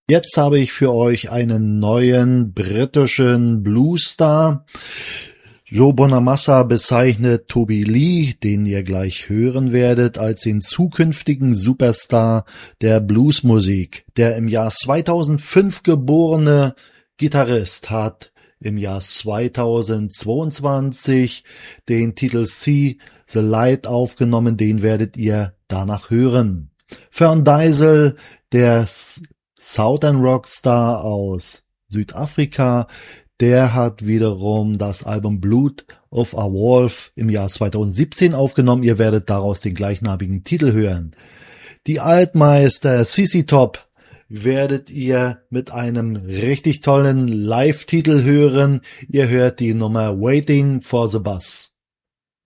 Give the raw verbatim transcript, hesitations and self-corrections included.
Jetzt habe ich für euch einen neuen britischen Bluesstar. Joe Bonamassa bezeichnet Toby Lee, den ihr gleich hören werdet, als den zukünftigen Superstar der Bluesmusik. Der im Jahr zweitausendfünf geborene Gitarrist hat im Jahr zweitausendzweiundzwanzig den Titel See the Light aufgenommen, den werdet ihr danach hören. Fern Deisel, der Southern Rockstar aus Südafrika, der hat wiederum das Album Blood of a Wolf im Jahr zweitausendsiebzehn aufgenommen. Ihr werdet daraus den gleichnamigen Titel hören. Die Altmeister Z Z Top werdet ihr mit einem richtig tollen Live-Titel hören. Ihr hört die Nummer Waiting for the Bus.